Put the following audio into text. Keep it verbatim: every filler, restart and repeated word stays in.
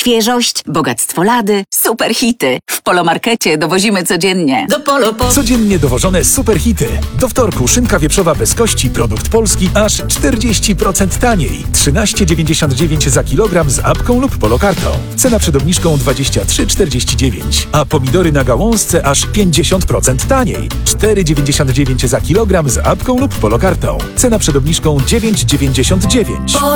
Świeżość, bogactwo lady, super hity. W Polomarkecie dowozimy codziennie. Do Polo po... Codziennie dowożone super hity. Do wtorku szynka wieprzowa bez kości, produkt polski, aż czterdzieści procent taniej. trzynaście dziewięćdziesiąt dziewięć za kilogram z apką lub polokartą. Cena przed obniżką dwadzieścia trzy czterdzieści dziewięć. A pomidory na gałązce aż pięćdziesiąt procent taniej. cztery dziewięćdziesiąt dziewięć za kilogram z apką lub polokartą. Cena przed obniżką dziewięć dziewięćdziesiąt dziewięć.